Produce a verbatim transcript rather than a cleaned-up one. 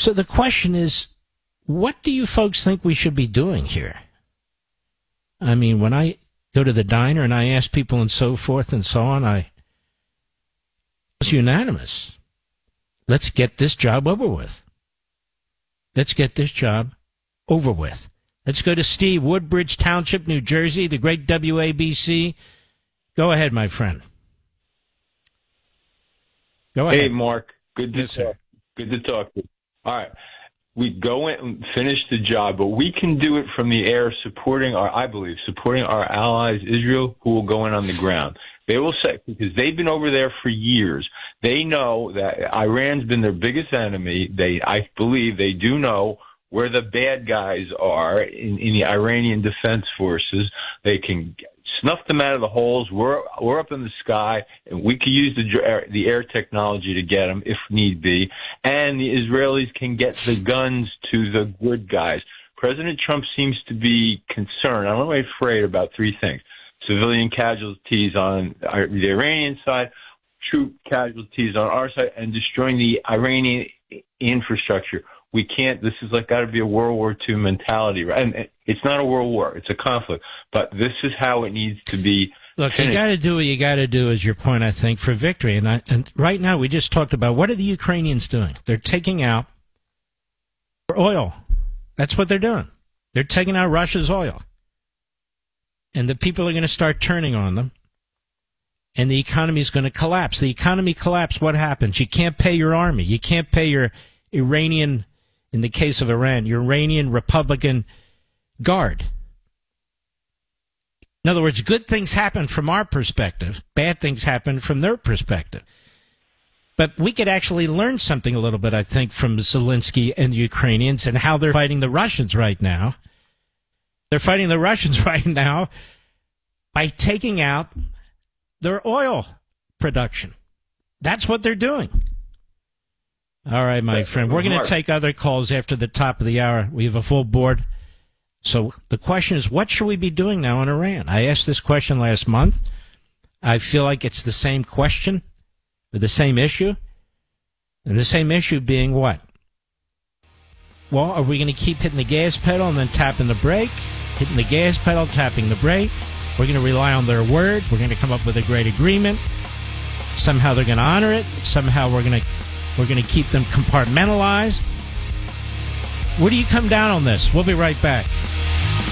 So the question is, what do you folks think we should be doing here? I mean, when I go to the diner and I ask people and so forth and so on, I was unanimous. Let's get this job over with. Let's get this job over with. Let's go to Steve, Woodbridge Township, New Jersey, the great W A B C. Go ahead, my friend. Go ahead. Hey, Mark. Good to Yes, talk. sir. Good to talk to you. All right. We go in and finish the job, but we can do it from the air, supporting our, I believe, supporting our allies, Israel, who will go in on the ground. They will say, because they've been over there for years. They know that Iran's been their biggest enemy. They, I believe, they do know where the bad guys are in, in the Iranian defense forces. They can snuff them out of the holes. We're we're up in the sky, and we can use the the air technology to get them if need be. And the Israelis can get the guns to the good guys. President Trump seems to be concerned. I'm really afraid about three things: civilian casualties on the Iranian side, troop casualties on our side, and destroying the Iranian infrastructure. We can't, this is like got to be a World War Two mentality, right? And it's not a world war, it's a conflict, but this is how it needs to be. Look, finished. you got to do what you got to do, is your point, I think, for victory. And, I, and right now, we just talked about, what are the Ukrainians doing? They're taking out oil. That's what they're doing. They're taking out Russia's oil. And the people are going to start turning on them. And the economy is going to collapse. The economy collapse, what happens? You can't pay your army. You can't pay your Iranian, in the case of Iran, your Iranian Republican Guard. In other words, good things happen from our perspective. Bad things happen from their perspective. But we could actually learn something a little bit, I think, from Zelensky and the Ukrainians and how they're fighting the Russians right now. They're fighting the Russians right now by taking out their oil production. That's what they're doing. All right, my friend. We're going to take other calls after the top of the hour. We have a full board. So the question is, what should we be doing now in Iran? I asked this question last month. I feel like it's the same question, or the same issue. And the same issue being what? Well, are we going to keep hitting the gas pedal and then tapping the brake? Hitting the gas pedal, tapping the brake? We're going to rely on their word. We're going to come up with a great agreement. Somehow they're going to honor it. Somehow we're going to we're going to keep them compartmentalized. Where do you come down on this? We'll be right back.